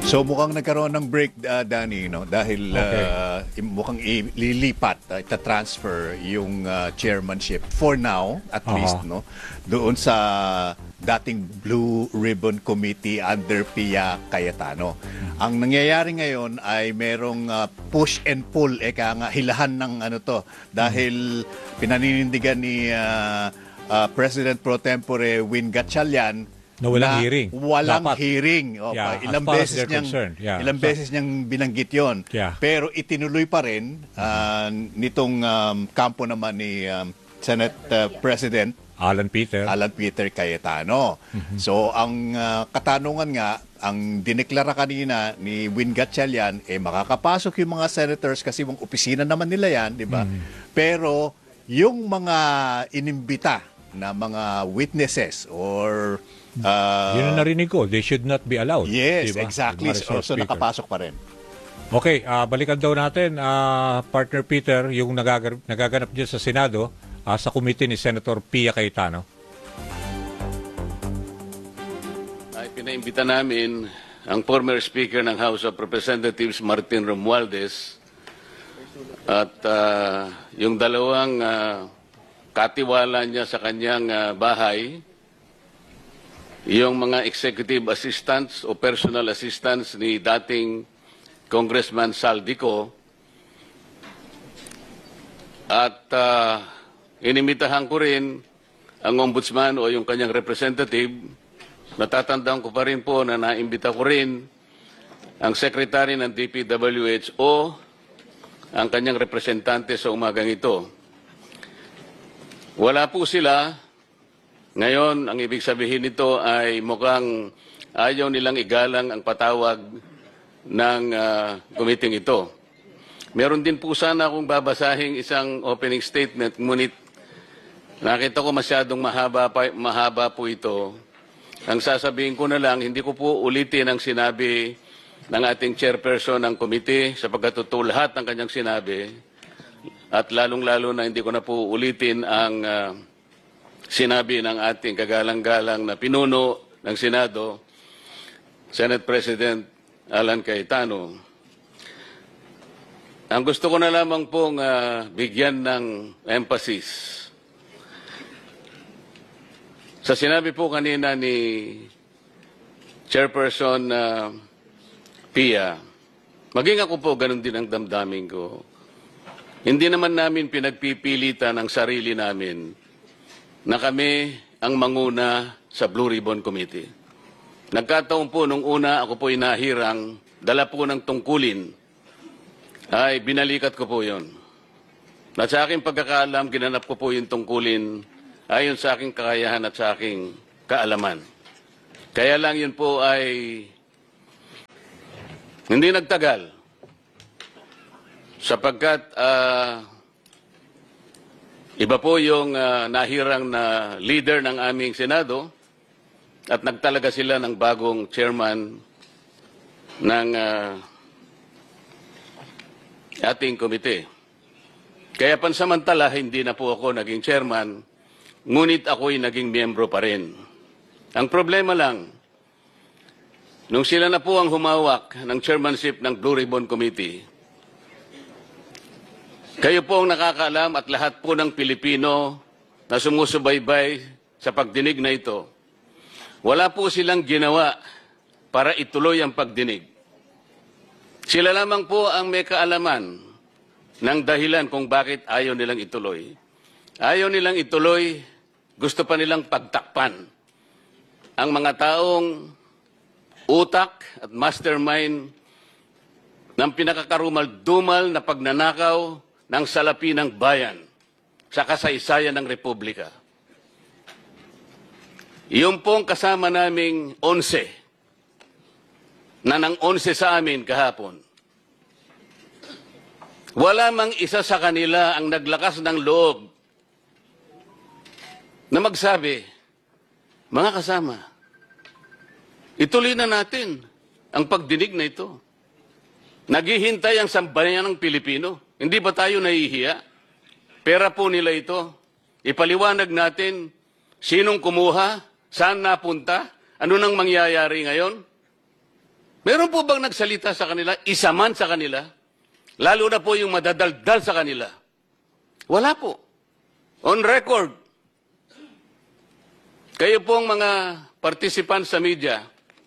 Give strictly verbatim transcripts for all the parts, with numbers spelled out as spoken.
So mukhang nagkaroon ng break, uh, Danny, no? Dahil Okay. uh, mukhang ililipat, uh, ita-transfer yung uh, chairmanship for now, at Aha. least, no? Doon sa dating Blue Ribbon Committee under Pia Cayetano. Ang nangyayari ngayon ay merong uh, push and pull, eka nga, hilahan ng ano to. Dahil pinaninindigan ni uh, uh, President Pro Tempore Win Gatchalian Na walang hearing. Walang Dapat. hearing. O, Yeah, ilang as far as beses they're niyang concerned. Yeah. ilang So- beses niyang binanggit 'yon. Yeah. Pero itinuloy pa rin uh, nitong um, kampo naman ni um, Senate uh, President Alan Peter. Alan Peter Cayetano. So ang uh, katanungan nga, ang dineklara kanina ni Win Gatchalian, eh makakapasok yung mga senators kasi yung opisina naman nila yan, di ba? Pero yung mga inimbita na mga witnesses or uh, Yun ang narinig ko. They should not be allowed. yes, Diba? exactly. Marisol So Speaker. nakapasok pa rin. Okay, ah, balikan daw natin, ah, partner Peter, yung nagagar- nagaganap dyan sa Senado, ah, sa committee ni Senator Pia Cayetano. Ay pinaimbita namin ang former Speaker ng House of Representatives Martin Romualdez at ah, yung dalawang ah, katiwala niya sa kanyang ah, bahay, yung mga executive assistants o personal assistants ni dating Congressman Saldico at ah, inimitahan ko rin ang ombudsman o yung kanyang representative. Natatandaan ko pa rin po na naimbita ko rin ang secretary ng D P W H o ang kanyang representante sa umagang ito. Wala po sila. Ngayon, ang ibig sabihin nito ay mukhang ayaw nilang igalang ang patawag ng uh, committee ito. Meron din po sana akong babasahing isang opening statement, ngunit nakita ko masyadong mahaba, pa, mahaba po ito. Ang sasabihin ko na lang, hindi ko po ulitin ang sinabi ng ating chairperson ng committee sapagkat totoo lahat ng kanyang sinabi. At lalong-lalo na hindi ko na po ulitin ang uh, sinabi ng ating kagalang-galang na pinuno ng Senado, Senate President Alan Cayetano. Ang gusto ko na lamang pong uh, bigyan ng emphasis sa sinabi po kanina ni Chairperson uh, Pia, maging ako po ganun din ang damdamin ko. Hindi naman namin pinagpipilitan ang sarili namin na kami ang manguna sa Blue Ribbon Committee. Nagkataon po nung una ako po inahirang, dala po ng tungkulin, ay binalikat ko po yon. At sa aking pagkakaalam, ginanap ko po yung tungkulin ayon sa aking kakayahan at sa aking kaalaman. Kaya lang yun po ay hindi nagtagal. Sapagkat uh, iba po yung uh, nahirang na leader ng aming Senado at nagtalaga sila ng bagong chairman ng uh, ating komite. Kaya pansamantala, hindi na po ako naging chairman, ngunit ako'y naging miyembro pa rin. Ang problema lang, nung sila na po ang humawak ng chairmanship ng Blue Ribbon Committee, kayo po ang nakakaalam at lahat po ng Pilipino na sumusubaybay sa pagdinig na ito, wala po silang ginawa para ituloy ang pagdinig. Sila lamang po ang may kaalaman ng dahilan kung bakit ayaw nilang ituloy. Ayaw nilang ituloy, gusto pa nilang pagtakpan ang mga taong utak at mastermind ng pinakakarumal-dumal na pagnanakaw ng salapi ng bayan sa kasaysayan ng Republika. Yung pong kasama naming onse, na nang onse sa amin kahapon, wala mang isa sa kanila ang naglakas ng loob na magsabi, mga kasama, ituloy na natin ang pagdinig na ito. Naghihintay ang sambayan ng Pilipino. Hindi ba tayo nahihiya? Pera po nila ito. Ipaliwanag natin sinong kumuha, saan napunta, ano nang mangyayari ngayon. Meron po bang nagsalita sa kanila, isa man sa kanila? Lalo na po yung madadaldal sa kanila. Wala po. On record. Kayo pong mga participants sa media,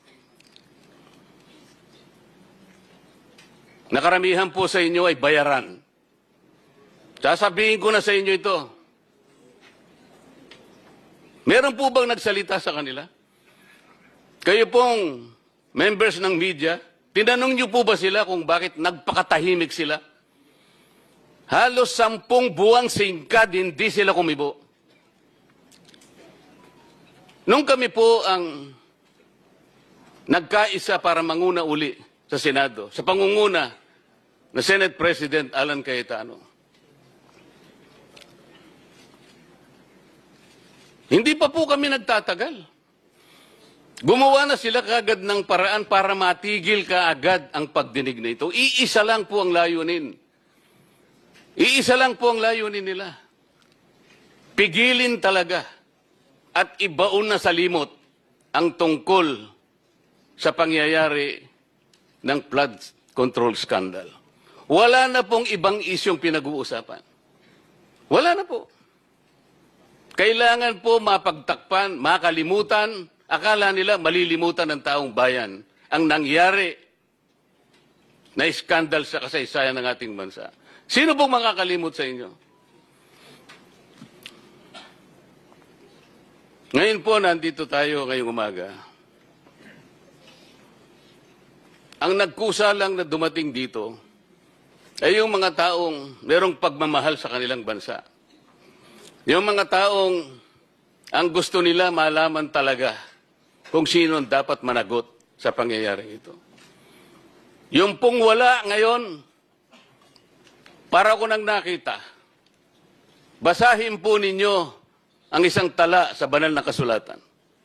nakaramihan po sa inyo ay bayaran. Sasabihin ko na sa inyo ito. Meron po bang nagsalita sa kanila? Kayo pong members ng media, tinanong niyo po ba sila kung bakit nagpakatahimik sila? Halos sampung buwang singkad, hindi sila kumibo. Nung kami po ang nagkaisa para manguna uli sa Senado, sa pangunguna na Senate President Alan Cayetano, hindi pa po kami nagtatagal. Gumawa na sila kaagad ng paraan para matigil kaagad ang pagdinig na ito. Iisa lang po ang layunin. Iisa lang po ang layunin nila. Pigilin talaga at ibaon na sa limot ang tungkol sa pangyayari ng flood control scandal. Wala na pong ibang isyong pinag-uusapan. Wala na po. Kailangan po mapagtakpan, makalimutan. Akala nila malilimutan ng taong bayan ang nangyari na iskandal sa kasaysayan ng ating bansa. Sino pong makakalimot sa inyo? Ngayon po, nandito tayo ngayong umaga. Ang nagkusa lang na dumating dito ay yung mga taong merong pagmamahal sa kanilang bansa. Yung mga taong ang gusto nila malaman talaga kung sino ang dapat managot sa pangyayari ito. Yung pong wala ngayon, para ko nang nakita, basahin po ninyo ang isang tala sa banal na kasulatan.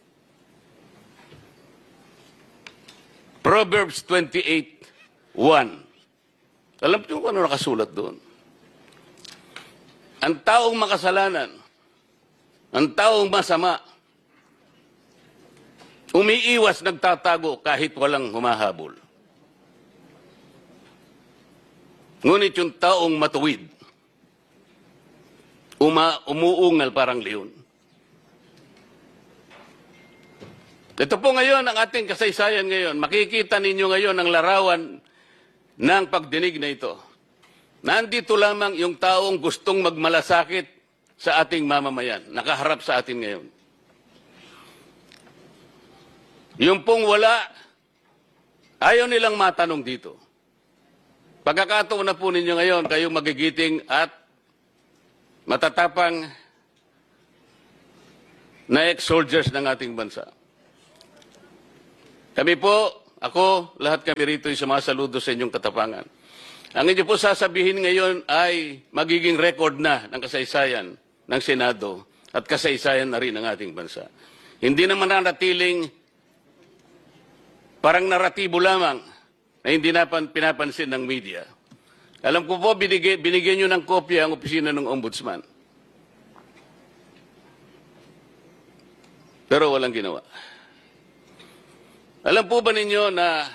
Proverbs twenty-eight one. Alam niyo kung ano nakasulat doon? Ang taong makasalanan, ang taong masama, umiiwas, nagtatago kahit walang humahabol. Ngunit yung taong matuwid, uma, umuungal parang leon. Ito po ngayon ang ating kasaysayan ngayon. Makikita ninyo ngayon ang larawan ng pagdinig na ito. Nandito lamang yung taong gustong magmalasakit sa ating mamamayan, nakaharap sa atin ngayon. Yung pong wala, ayaw nilang matanong dito. Pagkakataon na po ninyo ngayon, kayong magigiting at matatapang na ex-soldiers ng ating bansa. Kami po, ako, lahat kami rito ay sumasaludo sa inyong katapangan. Ang inyo po sasabihin ngayon ay magiging record na ng kasaysayan ng Senado at kasaysayan na rin ng ating bansa. Hindi naman nanatiling parang naratibo lamang na hindi na pinapansin ng media. Alam ko po, binigay, binigyan nyo ng kopya ang opisina ng Ombudsman. Pero walang ginawa. Alam po ba ninyo na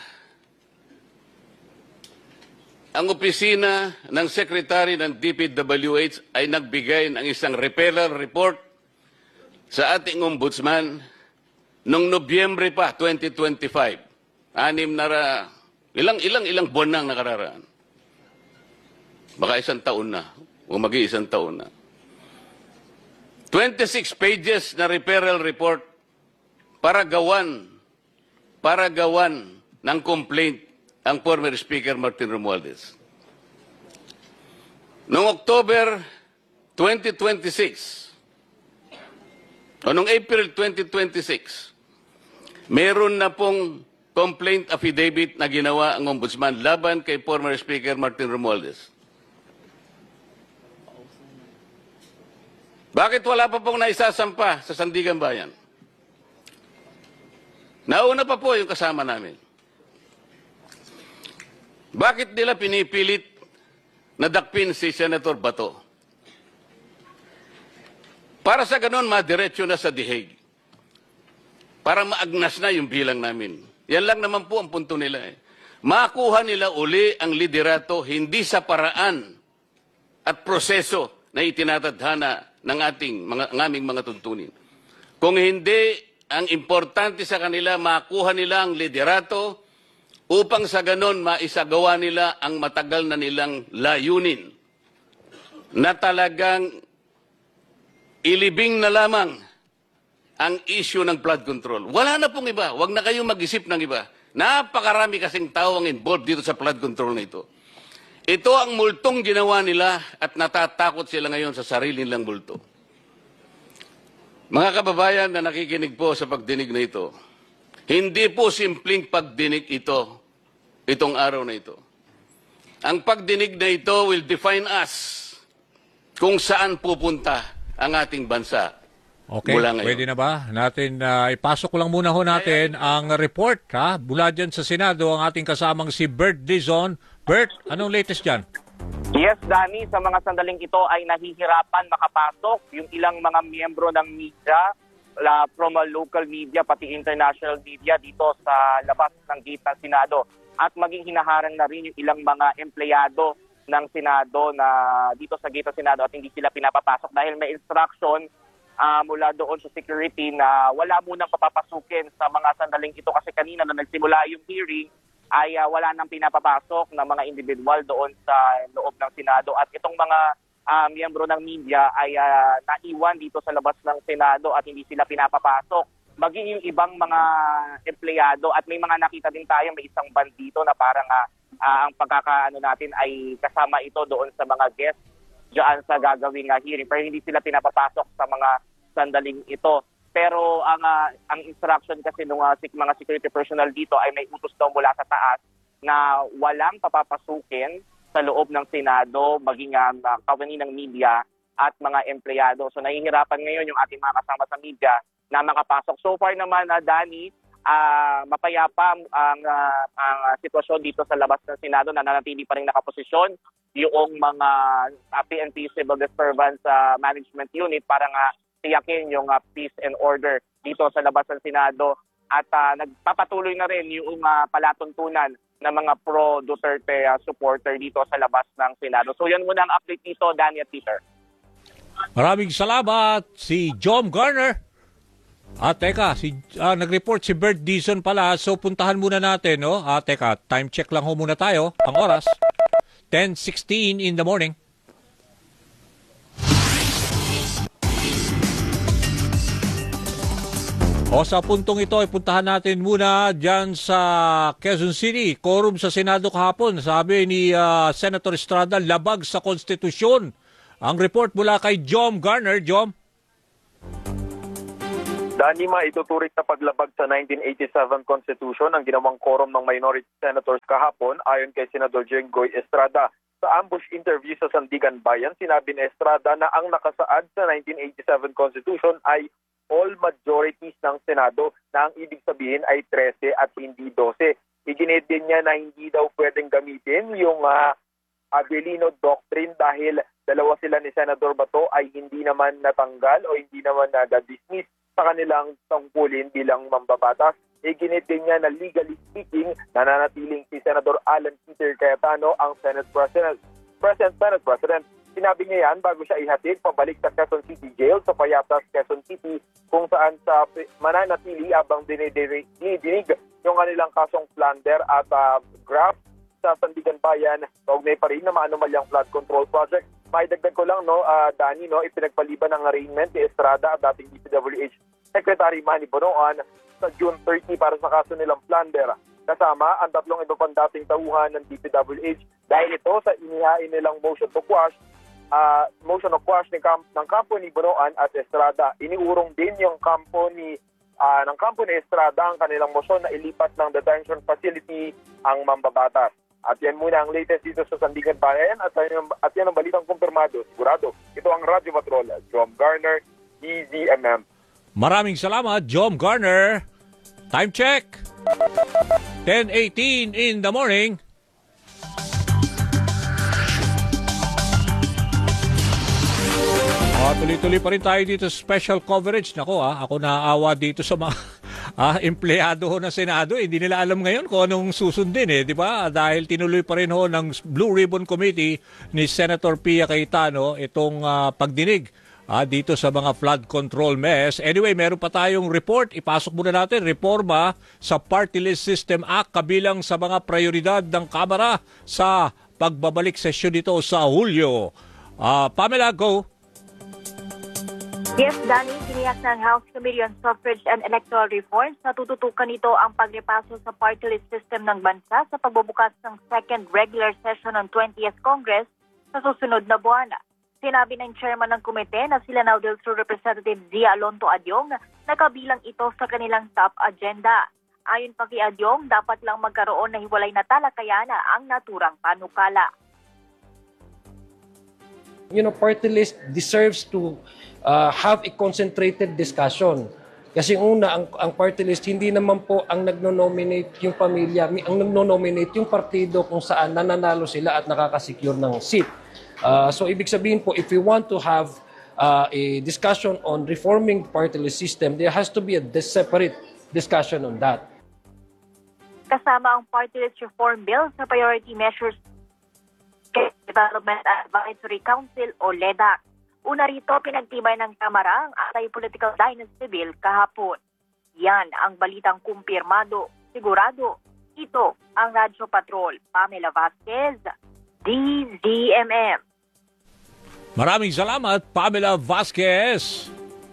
ang opisina ng Secretary ng D P W H ay nagbigay ng isang referral report sa ating Ombudsman noong Nobyembre pa, twenty twenty-five. Anim na, ilang, ilang, ilang buwan nang nakararaan. Baka isang taon na, o mag-iisang taon na. twenty-six pages na referral report para gawan, para gawan ng complaint ang former Speaker Martin Romualdez. Noong October twenty twenty-six, o noong April twenty twenty-six, meron na pong complaint affidavit na ginawa ang Ombudsman laban kay former Speaker Martin Romualdez. Bakit wala pa pong naisasampa sa Sandigan Bayan? Nauna pa po yung kasama namin. Bakit nila pinipilit na dakpin si Senator Bato? Para sa ganon, madiretso na sa dihig. Para maagnas na yung bilang namin Yan lang naman po ang punto nila eh. Makuha nila uli ang liderato hindi sa paraan at proseso na itinatadhana ng ating mga, ng aming mga tuntunin. Kung hindi, ang importante sa kanila, makuha nila ang liderato upang sa ganon maisagawa nila ang matagal na nilang layunin na talagang ilibing na lamang ang issue ng flood control. Wala na pong iba. Huwag na kayong mag-isip ng iba. Napakarami kasing tao ang involved dito sa flood control na ito. Ito ang multong ginawa nila at natatakot sila ngayon sa sarili nilang multo. Mga kababayan na nakikinig po sa pagdinig na ito, hindi po simpleng pagdinig ito, itong araw na ito. Ang pagdinig na ito will define us kung saan pupunta ang ating bansa. Okay, mula ngayon. pwede na ba natin uh, ipasok ko lang muna ho natin ang report ha, mula dyan sa Senado, ang ating kasamang si Bert Dizon. Bert, anong latest dyan? Yes, Danny, sa mga sandaling ito ay nahihirapan makapasok yung ilang mga miyembro ng media, la, from a local media pati international media dito sa labas ng gate ng Senado. At maging hinaharang na rin yung ilang mga empleyado ng Senado na dito sa gate ng Senado at hindi sila pinapapasok dahil may instruction Uh, mula doon sa security na wala munang papapasukin sa mga sandaling ito kasi kanina na nagsimula yung hearing ay uh, wala nang pinapapasok ng mga individual doon sa loob ng Senado at itong mga uh, miyembro ng media ay uh, naiwan dito sa labas ng Senado at hindi sila pinapapasok. Maging yung ibang mga empleyado at may mga nakita din tayo, may isang band dito na parang uh, uh, ang pagkakaano natin ay kasama ito doon sa mga guests diyan sa gagawing uh, hearing pero hindi sila pinapapasok sa mga sandaling ito. Pero ang uh, ang instruction kasi ng uh, mga security personnel dito ay may utos daw mula sa taas na walang papapasukin sa loob ng Senado maging uh, kawani ng media at mga empleyado. So nahihirapan ngayon yung ating mga kasama sa media na makapasok. So far naman, uh, Danny, uh, mapayapa ang, uh, ang uh, sitwasyon dito sa labas ng Senado na nanatili pa rin nakaposisyon yung mga uh, P N P Civil Disturbance uh, Management Unit para nga tiyakin yung uh, peace and order dito sa labas ng Senado at uh, nagpapatuloy na rin yung uh, palatuntunan ng mga pro-Duterte uh, supporter dito sa labas ng Senado. So yan muna ang update dito, Danny at Peter. Maraming salamat si Jom Garner. Ah, teka, si, ah, nag-report si Bert Dizon pala. So puntahan muna natin, no? Ah, teka, time check lang ho muna tayo. Ang oras, ten sixteen in the morning. O sa puntong ito, ipuntahan natin muna dyan sa Quezon City. Quorum sa Senado kahapon. Sabi ni uh, Senator Estrada, labag sa konstitusyon. Ang report mula kay Jom Garner. Jom? Dani, maituturing na paglabag sa nineteen eighty-seven Constitution ang ginawang quorum ng minority senators kahapon ayon kay Senador Jenggoy Estrada. Sa ambush interview sa Sandigan Bayan, sinabi ni Estrada na ang nakasaad sa nineteen eighty-seven Constitution ay all majorities ng Senado na ang ibig sabihin ay thirteen at hindi twelve. Iginit din niya na hindi daw pwedeng gamitin yung uh, Avellino Doctrine dahil dalawa sila ni Senador Bato ay hindi naman natanggal o hindi naman na-dismiss sa kanilang tungkulin bilang mambabatas. Iginit din niya na legally speaking, nananatiling si Senador Alan Peter Cayetano ang Senate President. Present Senate President. Sinabi niya yan bago siya ihatid pabalik sa Quezon City Jail sa Payatas, Quezon City, kung saan sa mananatili abang dinidinig yung kanilang kasong plunder at uh, graft sa Sandigan Bayan. Kaugnay pa rin na maanumalyang flood control project. Maidagdag ko lang, no, uh, Dani, no, ipinagpaliban ng arraignment ni Estrada at dating D P W H Secretary Manny Bonoan sa June thirtieth para sa kaso nilang plunder. Kasama ang tatlong iba pang dating tauhan ng D P W H dahil ito sa inihain nilang motion to quash, uh, motion of quash ng, kamp- ng kampo ni Bonoan at Estrada. Iniurong din yung kampo ni uh, ng kampo ni Estrada ang kanilang motion na ilipat ng detention facility ang mambabatas. At yan muna ang latest dito sa Sandigan Bayan at, at yan ang balitang kumpirmado. Sigurado, ito ang Radyo Patrol, Jom Garner, D Z M M. Maraming salamat, Jom Garner. Time check, ten eighteen in the morning. Oh, tuloy-tuloy pa rin tayo dito sa special coverage. Nako, ah, ako naaawa dito sa mga ah, empleyado ho ng Senado, hindi nila alam ngayon kung anong susundin eh, di ba? Dahil tinuloy pa rin ho ng Blue Ribbon Committee ni Senator Pia Cayetano itong ah, pagdinig ah, dito sa mga flood control mess. Anyway, meron pa tayong report. Ipasok muna natin, reforma sa Party List System Act kabilang sa mga prioridad ng Kamara sa pagbabalik sesyon dito sa Hulyo. Ah, Pamela, go! Yes, Danny, tiniyak ng House Committee on Suffrage and Electoral Reforms na tututukan nito ang pagrepaso sa party list system ng bansa sa pagbubukas ng second regular session ng twentieth Congress sa susunod na buwan. Sinabi ng chairman ng komite na sila Lanao del Sur Representative Zia Alonto Adyong na kabilang ito sa kanilang top agenda. Ayon pa kay Adyong, dapat lang magkaroon na hiwalay na talakayana ang naturang panukala. You know, party list deserves to uh, have a concentrated discussion. Kasi una, ang, ang party list, hindi naman po ang nagno-nominate yung pamilya, ang nagno-nominate yung partido kung saan nananalo sila at nakakasecure ng seat. Uh, so, ibig sabihin po, if we want to have uh, a discussion on reforming the party list system, there has to be a separate discussion on that. Kasama ang party list reform bill sa priority measures Development Advisory Council o L E D A C. Una rito, pinagtibay ng Kamara ang Anti-Political Dynasty Bill kahapon. Yan ang balitang kumpirmado, sigurado. Ito ang Radyo Patrol. Pamela Vasquez, D Z M M. Maraming salamat, Pamela Vasquez.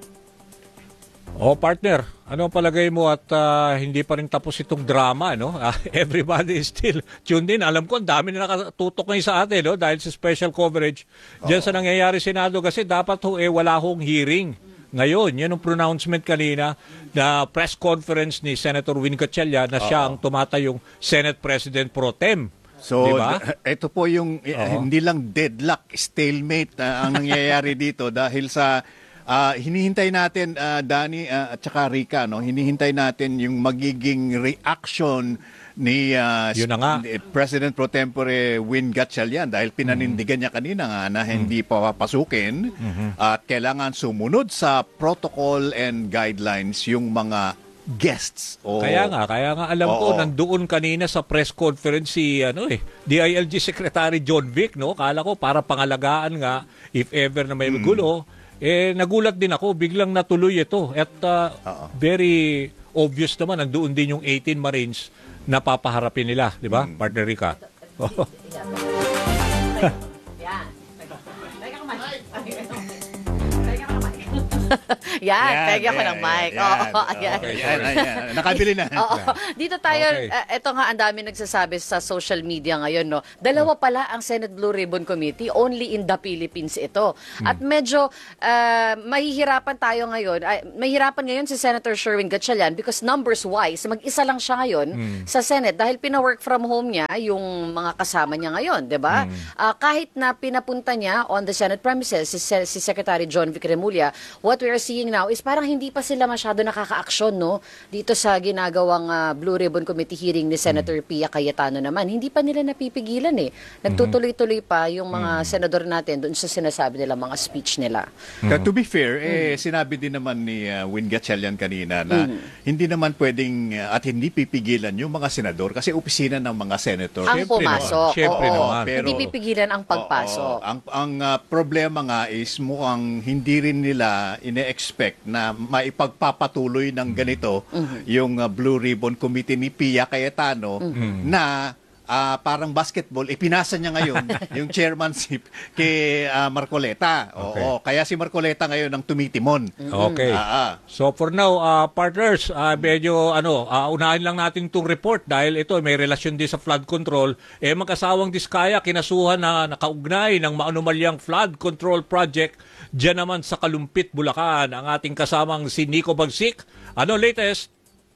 O partner, ano ang palagay mo at uh, hindi pa rin tapos itong drama, no? Uh, everybody is still tuned in. Alam ko, ang dami na nakatutok ngayon sa atin, no? Dahil sa special coverage dyan sa nangyayari Senado kasi dapat ho, eh, wala hong hearing. Ngayon, yan ang pronouncement kanina na press conference ni Senator Win Gatchalian na siya ang tumatayong Senate President Pro Tem. So, diba? ito po yung uh, hindi lang deadlock, stalemate uh, ang nangyayari dito dahil sa Uh, hinihintay natin, uh, Danny uh, at saka Rica, no? Hinihintay natin yung magiging reaction ni uh, President Pro Tempore Win Gatchalian dahil pinanindigan niya kanina nga na hindi papapasukin mm-hmm. at kailangan sumunod sa protocol and guidelines yung mga guests. O, kaya nga, kaya nga alam ko, nandoon kanina sa press conference si ano eh, D I L G Secretary John Vic, no? Kala ko para pangalagaan nga if ever na may gulo. Mm. Eh, nagulat din ako, biglang natuloy ito. At uh, very obvious naman, nandoon din yung eighteen Marines na papaharapin nila, di ba, mm. Partner Rica? Yan, pegi ako ng mic. Yan, Oo, ayan. Okay, yan, yan. Nakabili na. Oo. Dito tayo, Okay. uh, ito nga ang dami nagsasabi sa social media ngayon, no. Dalawa pala ang Senate Blue Ribbon Committee, only in the Philippines ito. At medyo uh, mahihirapan tayo ngayon, ay, mahihirapan ngayon si Senator Sherwin Gatchalian because numbers wise, mag-isa lang siya ngayon sa Senate dahil pina-work from home niya yung mga kasama niya ngayon, 'di ba? Uh, kahit na pinapunta niya on the Senate premises si, si Secretary John Vic Remulla, what we are seeing now is parang hindi pa sila masyado nakaka-aksyon, no, dito sa ginagawang uh, Blue Ribbon Committee hearing ni Senator mm. Pia Cayetano naman. Hindi pa nila napipigilan eh. Nagtutuloy-tuloy pa yung mga mm. senador natin doon sa sinasabi nila, mga speech nila. Mm. To be fair, eh, mm. sinabi din naman ni uh, Win Gatchalian kanina na mm. hindi naman pwedeng uh, at hindi pipigilan yung mga senador kasi opisina ng mga senator. Ang Siyempre pumasok. naman. Siyempre Oo, naman. Pero, hindi pipigilan ang pagpasok. Oo, ang ang uh, problema nga is mukhang hindi rin nila ine-expect na maipagpapatuloy ng ganito mm-hmm. yung uh, Blue Ribbon Committee ni Pia Cayetano mm-hmm. na uh, parang basketball, ipinasa niya ngayon yung chairmanship kay uh, Marcoleta. Okay. Oo, kaya si Marcoleta ngayon ang tumitimon. Okay. Uh, uh. So for now, uh, partners, uh, medyo ano, uh, unahin lang natin itong report dahil ito may relasyon din sa flood control. Eh mag-asawang Diskaya kinasuhan na nakaugnay ng maanumalyang flood control project diyan naman sa Kalumpit, Bulacan. Ang ating kasamang si Nico Bagsik. Ano latest?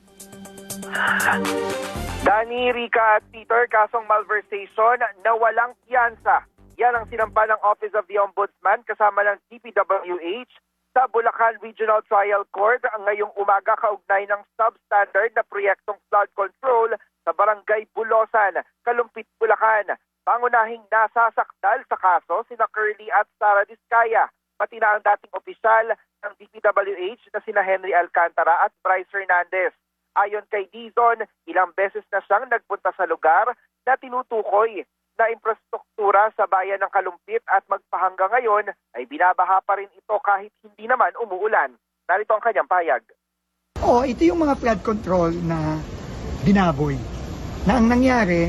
Danny, Rica at Peter, kasong malversation na walang piyansa. Yan ang sinampa ng Office of the Ombudsman kasama ng D P W H sa Bulacan Regional Trial Court ang ngayong umaga kaugnay ng substandard na proyektong flood control sa Barangay Bulosan, Kalumpit, Bulacan. Pangunahing nasasakdal sa kaso sina Curly at Sara Diskaya, pati na ang dating opisyal ng D P W H na sina Henry Alcantara at Bryce Hernandez. Ayon kay Dizon, ilang beses na siyang nagpunta sa lugar na tinutukoy na infrastruktura sa bayan ng Kalumpit at magpahanggang ngayon ay binabaha pa rin ito kahit hindi naman umuulan. Narito ang kanyang payag. Oo, ito yung mga flood control na binaboy. Na ang nangyari,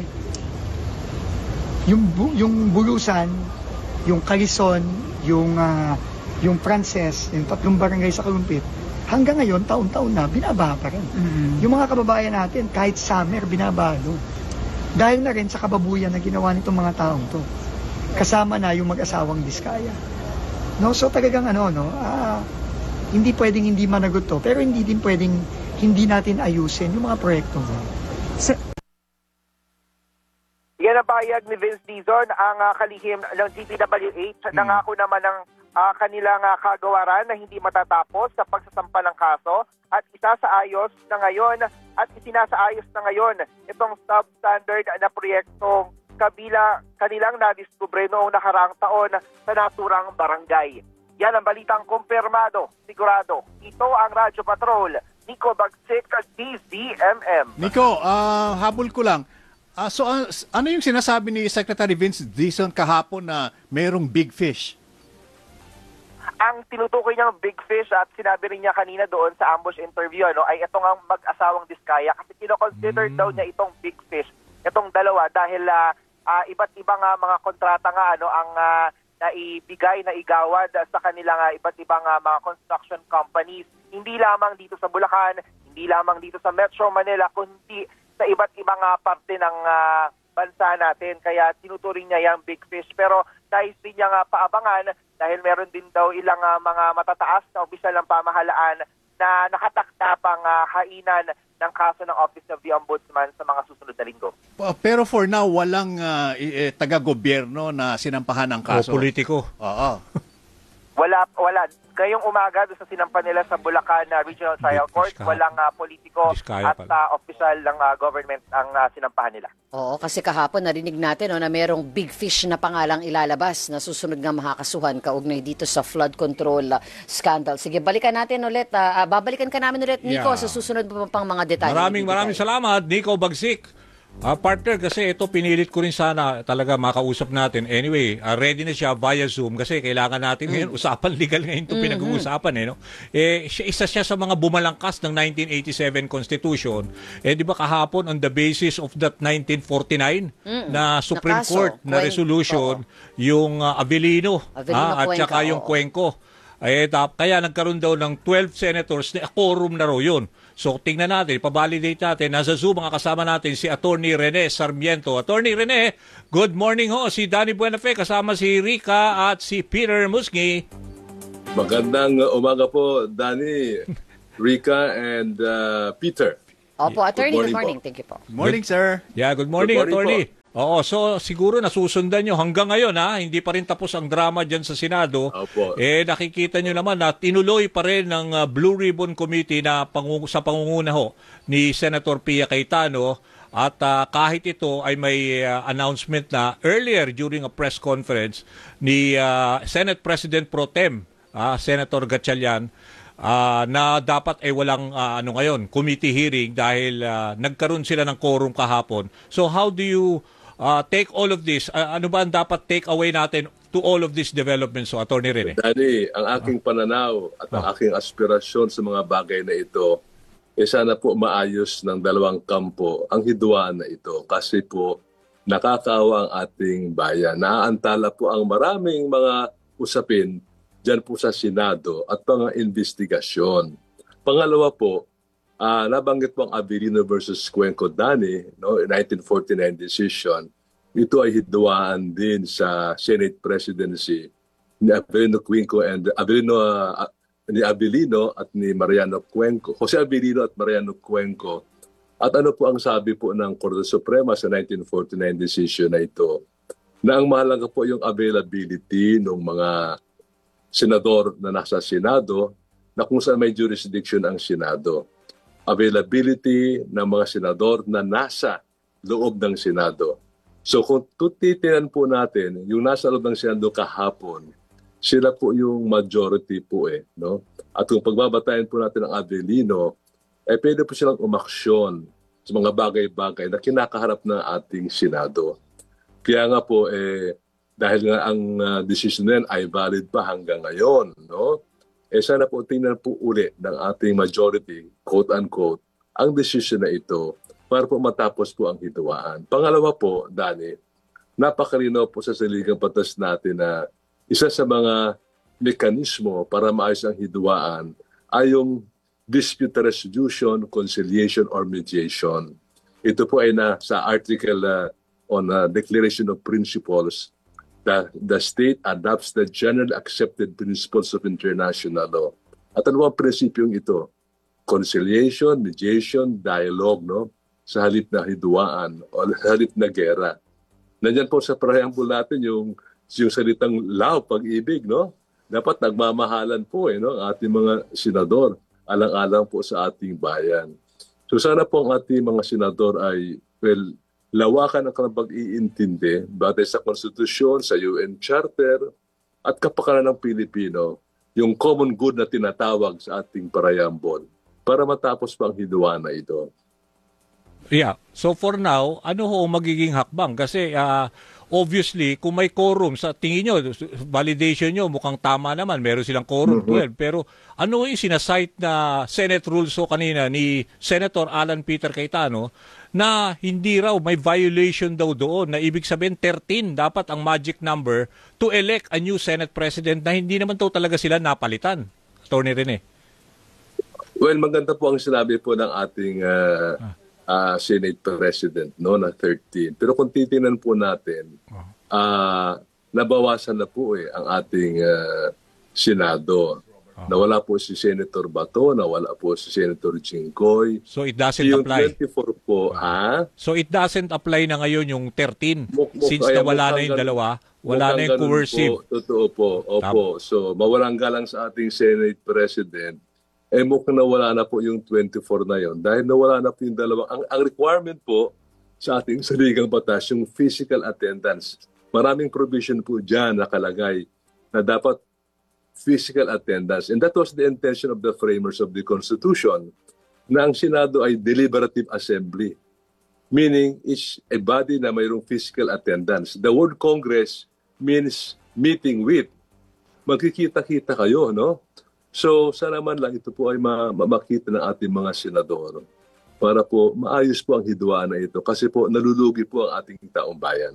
yung, bu- yung Bulusan, yung Quezon, yung, uh, yung Frances, yung tatlong barangay sa Kalumpit, hanggang ngayon, taon-taon na, binabaha pa rin. Mm-hmm. Yung mga kababayan natin, kahit summer, binabaha doon. Dahil na rin sa kababuyan na ginawa nitong mga taong to. Kasama na yung mag-asawang Diskaya. No, so talagang ano, no, ah, hindi pwedeng hindi managot to, pero hindi din pwedeng hindi natin ayusin yung mga proyekto mo. Sa- Yan ang payag ni Vince Dizon, ang uh, kalihim ng D P W H. Hmm. Nangako naman ng uh, kanilang uh, kagawaran na hindi matatapos sa pagsasampa ng kaso at isa sa ayos na ngayon at isinasaayos na ngayon itong substandard na proyektong kabila kanilang nadiskubre noong nakaraang taon sa naturang barangay. Yan ang balitang kumpirmado, sigurado. Ito ang Radyo Patrol, Nico Bagsik, D Z M M. Nico, uh, habol ko lang. Uh, so uh, ano yung sinasabi ni Secretary Vince Dizon kahapon na mayroong big fish? Ang tinutukoy niyang big fish at sinabi rin niya kanina doon sa ambush interview ano, ay itong ang mag-asawang Diskaya kasi kino-consider mm. daw niya itong big fish, itong dalawa dahil uh, uh, iba't ibang uh, mga kontrata nga ano ang uh, naibigay, naigawad sa kanilang uh, iba't ibang uh, mga construction companies. Hindi lamang dito sa Bulacan, hindi lamang dito sa Metro Manila, kundi sa iba't ibang uh, parte ng uh, bansa natin. Kaya tinuturing niya yung big fish. Pero nais din niya nga paabangan dahil meron din daw ilang uh, mga matataas na opisyal ng pamahalaan na nakatakda pang uh, hainan ng kaso ng Office of the Ombudsman sa mga susunod na linggo. Pero for now, walang uh, eh, taga-gobyerno na sinampahan ng kaso. O politiko. Oo. Wala, wala. Ngayong umaga doon sa sinampan nila sa Bulacan uh, Regional Trial Court, Diskaya. walang uh, politiko Diskaya at uh, opisyal ng uh, government ang uh, sinampahan nila. Oo, kasi kahapon narinig natin no, na merong big fish na pangalang ilalabas na susunod nga makakasuhan kaugnay dito sa flood control uh, scandal. Sige, balikan natin ulit. Uh, babalikan ka namin ulit, Nico, Yeah. sa susunod pa pang mga detalye. Maraming maraming salamat, Nico Bagsik. Uh, partner, kasi ito pinilit ko rin sana talaga makausap natin. Anyway, uh, ready na siya via Zoom kasi kailangan natin ngayon, usapan legal ngayon ito Mm-hmm. pinag-uusapan. Eh, no? eh, siya, isa siya sa mga bumalangkas ng nineteen eighty-seven Constitution. Eh, di ba kahapon on the basis of that nineteen forty-nine Mm-hmm. na Supreme Nakaso, Court na Cuen- resolution, Oo. yung uh, Avellino, Avellino ah, at Cuenca, saka yung oo. Cuenco. Eh, tap, kaya nagkaroon daw ng twelve senators na quorum na raw yun. So, tingnan natin, ipabalidate natin. Nasa Zoom, mga kasama natin si Attorney Rene Sarmiento. Attorney Rene, good morning ho. Si Danny Buenafe, kasama si Rica at si Peter Musngi. Magandang umaga po, Danny, Rica, and uh, Peter. Opo, Attorney, Good good morning morning. Thank you po. Morning, sir. Yeah, good morning, Good morning Attorney. Oo, so siguro nasusundan nyo hanggang ngayon ha, hindi pa rin tapos ang drama dyan sa Senado. Opo. Eh nakikita nyo naman na tinuloy pa rin ng uh, Blue Ribbon Committee na pangung- sa pangunguna ho ni Senator Pia Cayetano at uh, kahit ito ay may uh, announcement na earlier during a press conference ni uh, Senate President Pro Tem, uh, Senator Gatchalian, Uh, na dapat ay walang uh, ano ngayon, committee hearing dahil uh, nagkaroon sila ng quorum kahapon. So how do you uh, take all of this? Uh, ano ba ang dapat take away natin to all of these developments? So, Attorney Rene. Danny, ang aking pananaw at ang aking aspirasyon sa mga bagay na ito, eh sana po maayos ng dalawang kampo ang hidwaan na ito. Kasi po, nakakaawa ang ating bayan. Naaantala po ang maraming mga usapin dyan po sa Senado at mga investigasyon. Pangalawa po, uh, nabanggit po ang Avellino versus Cuenco Danny, no, nineteen forty-nine decision. Ito ay hidwaan din sa Senate presidency ni Avellino Cuenco and Avellino, uh, ni Avellino at ni Mariano Cuenco. Jose Avellino at Mariano Cuenco. At ano po ang sabi po ng Korte Suprema sa nineteen forty-nine decision na ito? Na ang mahalaga po yung availability ng mga senador na nasa Senado na kung saan may jurisdiction ang Senado. Availability ng mga senador na nasa loob ng Senado. So kung tutitinan po natin, yung nasa loob ng Senado kahapon, sila po yung majority po eh. No? At kung pagbabatayan po natin ang Avellino, eh pwede po silang umaksyon sa mga bagay-bagay na kinakaharap ng ating Senado. Kaya nga po, eh, dahil nga ang uh, decision na yan ay valid pa hanggang ngayon, no? Eh sana po tingnan po uli ng ating majority, quote-unquote, ang decision na ito para po matapos po ang hidwaan. Pangalawa po, Dani, napakalinaw po sa saligang batas natin na isa sa mga mekanismo para maayos ang hidwaan ay yung dispute resolution, conciliation, or mediation. Ito po ay na sa article uh, on uh, Declaration of Principles that the state adopts the generally accepted principles of international law. At ano ang prinsipyong ito? Conciliation, mediation, dialogue, no? Sa halip na hidwaan o halip na gera. Nandiyan po sa preamble natin yung, yung salitang love, pag-ibig, no? Dapat nagmamahalan po eh, no? Ang ating mga senador, alang-alang po sa ating bayan. So sana po ang ating mga senador ay, well, lawakan ang kanilang pag-iintindi batay sa konstitusyon, sa U N Charter, at kapakanan ng Pilipino, yung common good na tinatawag sa ating parayambon para matapos pa ang hidwaan na ito. Yeah. So for now, ano ho magiging hakbang? Kasi uh, obviously, kung may quorum, sa tingin nyo, validation nyo, mukhang tama naman, meron silang quorum, mm-hmm. twelve. Pero ano yung sinasite na Senate rules ho kanina ni Senator Alan Peter Cayetano na hindi raw may violation daw doon, na ibig sabihin thirteen dapat ang magic number to elect a new Senate President na hindi naman daw talaga sila napalitan. Attorney Rene. Well, maganda po ang sinabi po ng ating uh, ah. uh, Senate President, no, na thirteen. Pero kung titingnan po natin, uh, nabawasan na po eh ang ating uh, Senado. Nawala po si Senator Bato, nawala po si Senator Jinggoy. So it doesn't yung apply. twenty-four po, ha? So it doesn't apply na ngayon yung thirteen. Muk, muk, Since ay, nawala na yung ganun, dalawa, wala na yung coercive. Po, totoo po. Opo. So mawalang galang sa ating Senate President, eh mukhang nawala na po yung twenty-four na yon. Dahil nawala na po yung dalawa. Ang, ang requirement po sa ating saligang batas, yung physical attendance. Maraming provision po dyan nakalagay na dapat physical attendance. And that was the intention of the framers of the Constitution, na ang Senado ay deliberative assembly. Meaning, it's a body na mayroong physical attendance. The word Congress means meeting with. Magkikita-kita kayo, no? So, sana man lang ito po ay ma- makita ng ating mga senador para po maayos po ang hidwaan na ito kasi po nalulugi po ang ating taong bayan.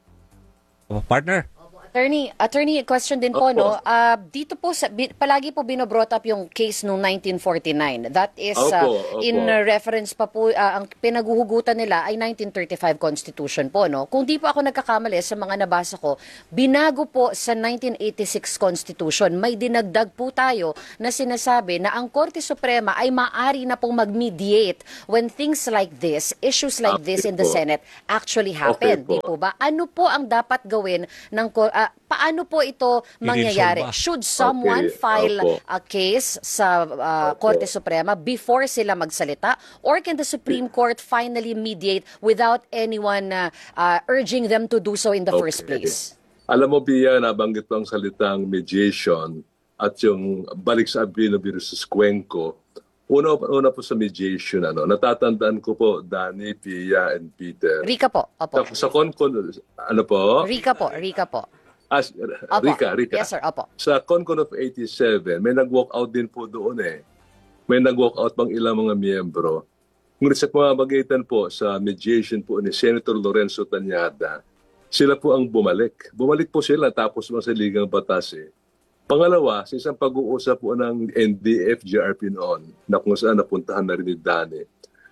Oh, partner. Attorney, attorney, question din po, Opo. no? Uh, dito po, sa, bi, palagi po binobrought up yung case noong nineteen forty-nine. That is, uh, Opo, opo. in uh, reference pa po, uh, ang pinaguhugutan nila ay nineteen thirty-five Constitution po, no? Kung di po ako nagkakamali sa mga nabasa ko, binago po sa nineteen eighty-six Constitution, may dinagdag po tayo na sinasabi na ang Korte Suprema ay maaari na pong mag-mediate when things like this, issues like Okay this in the po. Senate actually happen. Okay Di po. po ba? Ano po ang dapat gawin ng Korte? Uh, paano po ito mangyayari? Iresolve ba? Should someone Okay, file opo. a case sa uh, Opo. Korte Suprema before sila magsalita? Or can the Supreme Court finally mediate without anyone uh, uh, urging them to do so in the first Okay. place? Alam mo, Bia, nabanggit po ang salitang mediation at yung balik sa Abino versus Cuenco. Una, una po sa mediation, ano, natatandaan ko po, Danny, Pia, and Peter. Rika po. Opo. Sa, sa Concon, ano po? Rika po. Rika po. As, Opo. Rika, Rika. Yes, sir. Opo. Sa Concon of eighty-seven, may nag-walk out din po doon eh. May nag-walk out pang ilang mga miyembro. Ngunit sa pamamagitan po sa mediation po ni Senator Lorenzo Tañada, sila po ang bumalik. Bumalik po sila tapos mga sa ligang batas eh. Pangalawa, sa isang pag-uusap po ng N D F G R P noon, na kung saan napuntahan na rin ni Dani,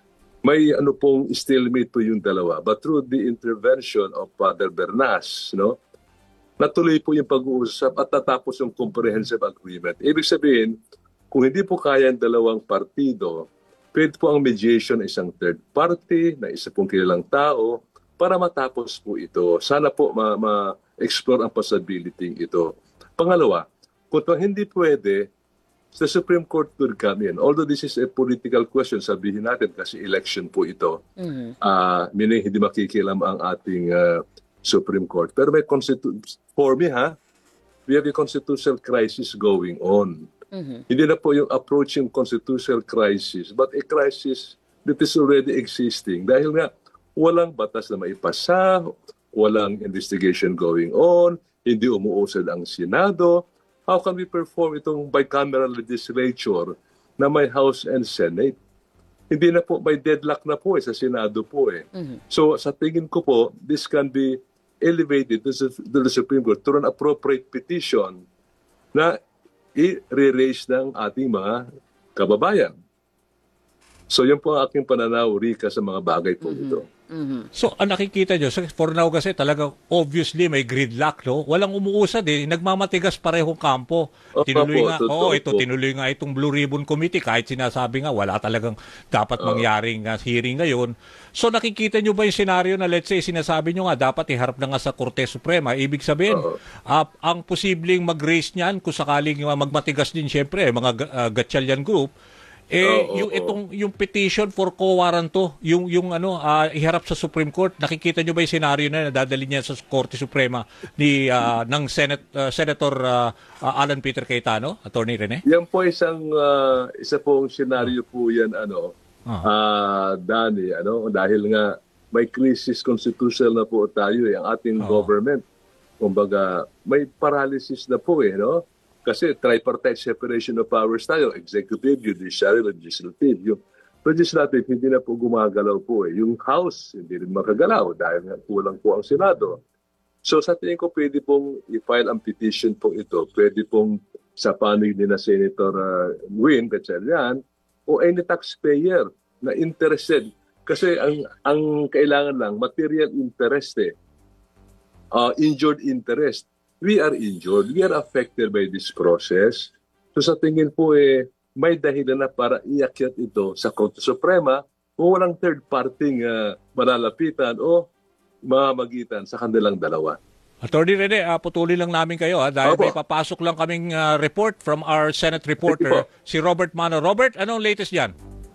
may ano pong stalemate po yung dalawa. But through the intervention of Father Bernas, no, natuloy po yung pag-uusap at tatapos yung comprehensive agreement. Ibig sabihin, kung hindi po kaya ang dalawang partido, pwede po ang mediation ng isang third party, na isa pong kilalang tao, para matapos po ito. Sana po ma- ma-explore ang possibility ito. Pangalawa, kung hindi pwede, the Supreme Court could come in. Although this is a political question, sabihin natin kasi election po ito. Mhm. Uh, meaning hindi makikialam ang ating uh, Supreme Court. Pero may constitu- for me ha, we have a constitutional crisis going on. Hindi na po yung approaching constitutional crisis, but a crisis that is already existing. Dahil nga, walang batas na maipasa, walang investigation going on, hindi umuusad ang Senado. How can we perform itong bicameral legislature na may House and Senate? Hindi na po, may deadlock na po eh, sa Senado po eh. So sa tingin ko po, this can be elevated to the Supreme Court through an appropriate petition na i-re-raise ng ating mga kababayan. So yun po ang aking pananaw, Rika, sa mga bagay po ito. So, ang nakikita nyo, so for now kasi talaga obviously may gridlock, no? Walang umuusad eh. Nagmamatigas parehong kampo. Oh, Tinuloy po, nga, totoo oh, ito, po. tinuloy nga itong Blue Ribbon Committee kahit sinasabi nga wala talagang dapat mangyaring uh, hearing ngayon. So, nakikita nyo ba yung senaryo na let's say sinasabi nyo nga dapat iharap na nga sa Korte Suprema? Ibig sabihin, uh, ang posibleng mag-raise niyan kung sakaling uh, magmatigas din syempre, mga uh, Gatchalian group, eh Oo, yung oo. itong yung petition for quo warranto, yung yung ano ah, iharap sa Supreme Court, nakikita nyo ba yung scenario na dadalhin niya sa Korte Suprema ni ah, ng Senate ah, Senator ah, ah, Alan Peter Cayetano, Attorney Rene? Yan po isang uh, isa pong senaryo po yan, ano, ah Danny, ano, dahil nga may crisis constitutional na po tayo eh, ang ating government. Kumbaga, may paralysis na po eh, no? Kasi tripartite separation of powers tayo, executive, judiciary, legislative. Yung legislative, hindi na po gumagalaw po eh. Yung House, hindi rin makagalaw dahil nga kulang po ang Senado. So sa tingin ko, pwede pong i-file ang petition po ito. Pwede pong sa panig ni na Senator uh, Win Gatchalian o any taxpayer na interested. Kasi ang, ang kailangan lang, material interest eh. Uh, injured interest. We are injured. We are affected by this process. So sa tingin po eh, may dahilan na para iakyat ito sa Korte Suprema kung walang third party uh, malalapitan o mamamagitan sa kanilang dalawa. Attorney Rene, uh, putulin lang namin kayo ha, dahil Opo. may papasok lang kaming uh, report from our Senate reporter, si Robert Mano. Robert, anong latest dyan?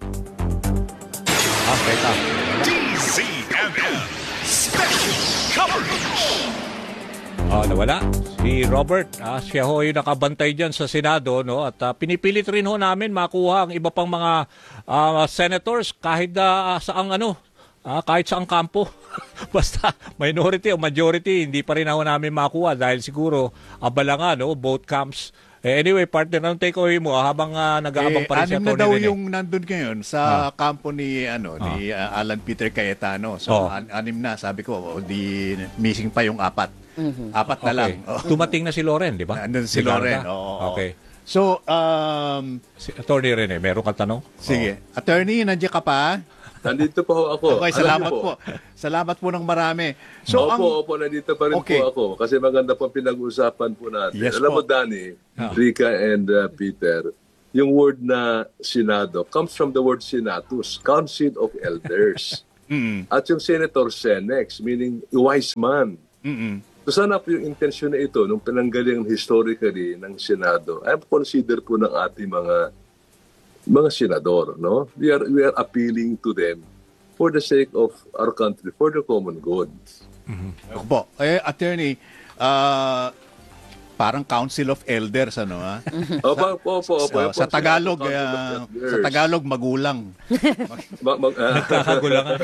Ah, teka. D Z M M Special Coverage. Ah, nawala. Si Robert, ah, siya ho yung nakabantay dyan sa Senado, no? At ah, pinipilit rin ho namin makuha ang iba pang mga ah, senators kahit ah, saang ano, ah, kahit saang kampo. Basta minority o majority, hindi pa rin ho namin makuha dahil siguro abala nga, no? Both camps. Eh, anyway, partner, anong takeaway mo ah, habang ah, nag-aabang Eh, pa rin si anim na Atty. daw Rene? yung nandun ngayon sa kampo ni ano ni uh, Alan Peter Cayetano. So Oh. an- anim na, sabi ko, oh, di missing pa yung apat. Apat na Okay. lang. Oh. Dumating na si Loren, di ba? Nandun si Ligarda. Loren. Oo, oo. Okay. So, um, Si Atty. Rene, meron ka tanong? sige. Attorney, nandiyan ka pa? Nandito po ho ako. Okay, Alam salamat niyo po. Salamat po ng marami. So, opo, ang opo, nandito pa rin Okay. po ako. Kasi maganda po pinag-usapan po natin. Yes Alam po. mo, Danny, Ah. Rika and uh, Peter, yung word na Senado comes from the word Senatus, Council of Elders. Mm. At yung Senator Senex, meaning wise man. Mm-mm. So sana po yung intensyon na ito, nung pinanggaling historically ng Senado, ay consider po ng ating mga mga senador, no? We are we are appealing to them for the sake of our country, for the common good. Ako po. Eh, attorney, ah, parang Council of Elders, ano ha? Opo, opo, opo. opo. Sa, Opo, sa Tagalog, Council of ah, Elders. sa Tagalog, magulang. Ma- mag- ah, Kakagulangan.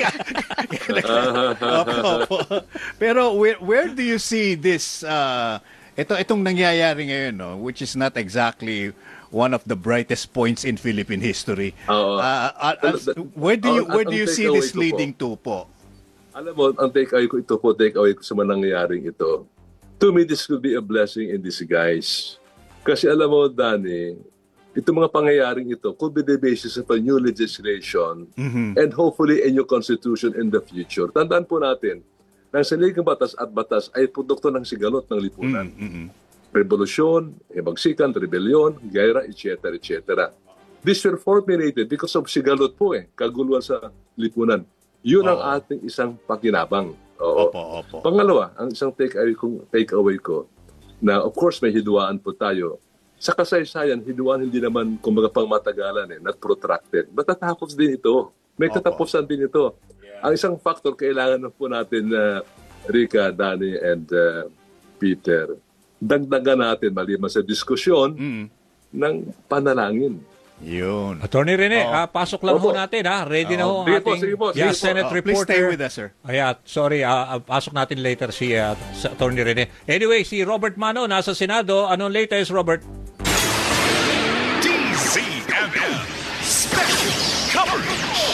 Opo, opo. Pero where, where do you see this, uh, ito, itong nangyayari ngayon, no, which is not exactly one of the brightest points in Philippine history. Oo. Uh, uh, uh, where do you, Ang- where do ang you see takeaway this ko po. leading to po? Alam mo, ang take-away ko ito po, take-away ko sa mga nangyayaring ito. To me, this could be a blessing in disguise. Kasi alam mo, Danny, itong mga pangyayaring ito could be the basis of a new legislation and hopefully a new constitution in the future. Tandaan po natin, ng saligang batas at batas ay produkto ng sigalot ng lipunan. Revolusyon, ebagsikan, rebellion, gaira, et cetera, et cetera. These were formulated because of sigalot po eh, kaguluhan sa lipunan. Yun ang ating isang pakinabang. Oo. Opo, opo. Pangalawa, ang isang take-away ko, take-away ko na of course may hidwaan po tayo. Sa kasaysayan, hidwaan hindi naman kumbaga pang matagalan eh, not protracted. Matatapos din ito. May Opo. katapusan din ito. Ang isang factor, kailangan na po natin na Rika, Danny, and uh, Peter, dagdagan natin maliban sa diskusyon, Mm. ng panalangin. Yun. Attorney Rene, Oh. ah, pasok lang ho Opo. natin ha. Ready na ho Oh, ang sige po, ating sige po, sige yeah, po. Senate Oh, please reporter. stay with us, sir. Ayan, sorry, ah, ah, pasok natin later si uh, Attorney Rene. Anyway, si Robert Mano nasa Senado. Anong latest, Robert? D Z M M Special Coverage.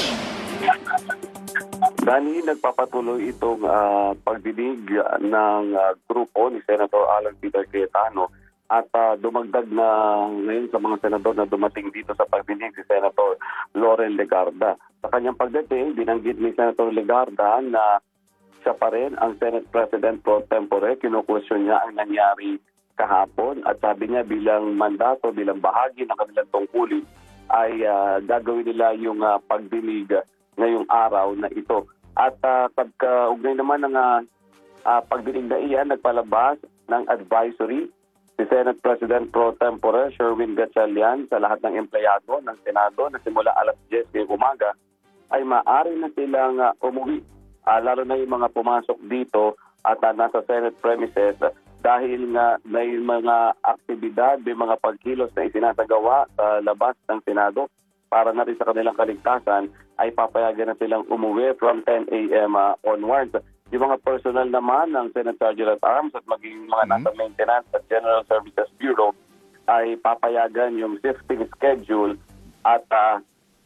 Dani, nagpapatuloy itong uh, pagdinig ng uh, grupo ni Senator Alan Peter Cayetano at uh, dumagdag na ngayon sa mga senador na dumating dito sa pagdinig si Senator Loren Legarda. Sa kanyang pagdating, binanggit ni Senator Legarda na siya pa rin ang Senate President pro tempore. Kinukwestiyon niya ang nangyari kahapon at sabi niya bilang mandato, bilang bahagi ng kanilang tungkulin ay uh, gagawin nila yung uh, pagdinig ngayong araw na ito. At uh, pagkaugnay naman ng uh, uh, pagdinig na iyan, nagpalabas ng advisory si Senate President pro tempore Sherwin Gatchalian sa lahat ng empleyado ng Senado na simula alas diyes ng umaga ay maaari na silang uh, umuwi. Uh, lalo na yung mga pumasok dito at uh, nasa Senate premises dahil nga may mga aktibidad, may mga pagkilos na isinasagawa sa labas ng Senado para na rin sa kanilang kaligtasan ay papayagan na silang umuwi from ten a.m. uh, onwards. Yung mga personal naman ng Senate Sergeant at Arms at maging mga nasa maintenance at General Services Bureau ay papayagan yung shifting schedule at uh,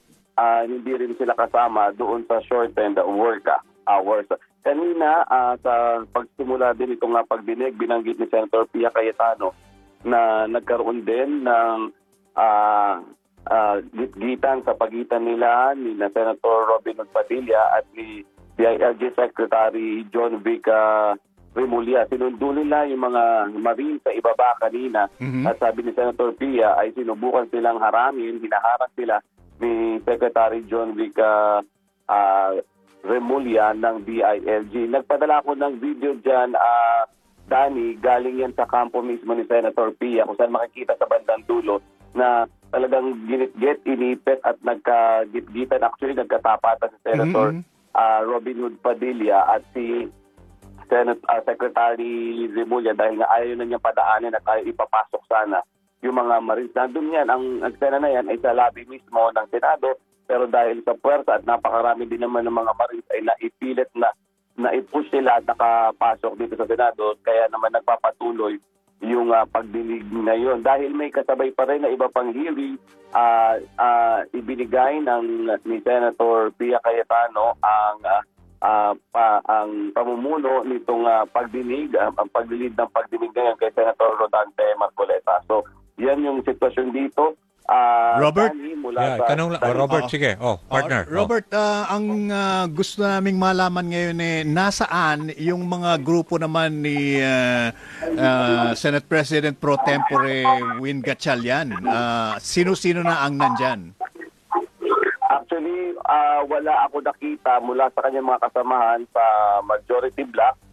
uh, hindi rin sila kasama doon sa shortened work hours. Kanina, uh, sa pagsimula din itong uh, pagdinig, binanggit ni Senator Pia Cayetano na nagkaroon din ng uh, uh, gitgitan sa pagitan nila ni na Senator Robin Hood Padilla at ni D I L G Secretary John Vic uh, Remulla. Sinundo nila yung mga marine sa ibaba kanina Mhm. at sabi ni Senator Pia ay sinubukan silang haramin, hinaharap sila ni Secretary John Vic uh, uh, Remulla ng D I L G. Nagpadala ko ng video dyan, uh, Danny, galing yan sa kampo mismo ni Senator Pia kung saan makikita sa bandang dulo na talagang ginit-git, inipit at nagkagit-gitan. Actually, nagkatapatan si Senator Mhm. uh, Robin Hood Padilla at si Senate uh, Secretary Remulla dahil nga ayaw na niya padaanin at ayaw ipapasok sana yung mga Marines. Nandun yan, ang eksena na yan ay sa lobby mismo ng Senado, pero dahil sa puwersa at napakarami din naman ng mga Marines ay naipilit na na-push sila at nakapasok dito sa Senado, kaya naman nagpapatuloy yung uh, pagdinig ngayon. Dahil may kasabay pa rin na iba pang hearing, uh, uh, ibinigay ng ni Senator Pia Cayetano ang uh, uh, pa, ang pamumuno nitong uh, pagdinig, uh, ang paglilid ng pagdinig ngayon kay Senator Rodante Marcoleta. So, yan yung sitwasyon dito. Uh, Robert? Danny, mula Yeah, sa- tanong lang. Oh, Robert, sige. Oh, partner. Oh, Robert, ah, ang ah, gusto naming malaman ngayon eh, nasaan yung mga grupo naman ni ah, ah, Senate President pro tempore Win Gatchalian? Ah, sino-sino na ang nandyan? Actually, ah, wala ako nakita mula sa kanyang mga kasamahan sa majority block